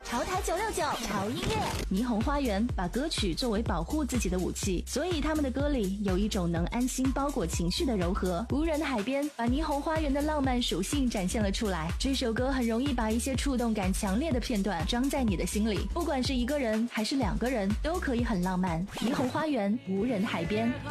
潮台969潮音乐。霓虹花园把歌曲作为保护自己的武器，所以他们的歌里有一种能安心包裹情绪的柔和。无人的海边把霓虹花园的浪漫属性展现了出来。这首歌很容易把一些触动感强烈的片段装在你的心里，不管是一个人还是两个人，都可以很浪漫。霓虹花园，无人海边。